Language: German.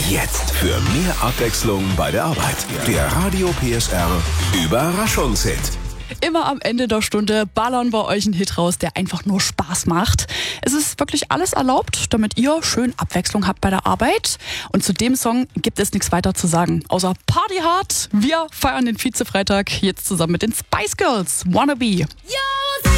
Jetzt für mehr Abwechslung bei der Arbeit. Der Radio PSR Überraschungshit. Immer am Ende der Stunde ballern wir euch einen Hit raus, der einfach nur Spaß macht. Es ist wirklich alles erlaubt, damit ihr schön Abwechslung habt bei der Arbeit. Und zu dem Song gibt es nichts weiter zu sagen, außer Party hard. Wir feiern den Vize-Freitag jetzt zusammen mit den Spice Girls. Wannabe. Yo!